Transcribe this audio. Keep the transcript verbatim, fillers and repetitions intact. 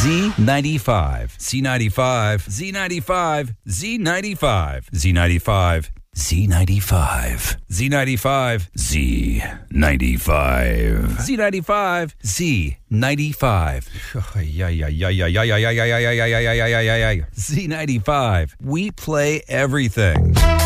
Z ninety-five. Z ninety-five. Z ninety-five. Z ninety-five. Z ninety-five. Z ninety-five. Z ninety-five. Z ninety-five. Z ninety-five. Z ninety-five. Yeah, yeah, yeah, yeah, yeah, yeah, yeah, yeah, yeah, yeah, yeah, yeah, yeah, yeah, yeah. Z ninety-five. We play everything.